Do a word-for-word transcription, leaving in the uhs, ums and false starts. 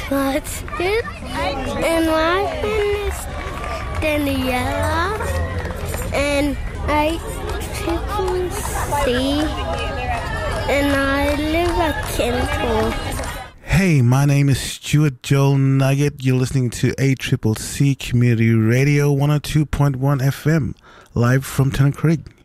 What's good? And my name is Daniela, and I triple C, and I live at Kenton. Hey, my name is Stuart Joel Nugget. You're listening to A Triple C Community Radio one oh two point one F M, live from Tennant Creek.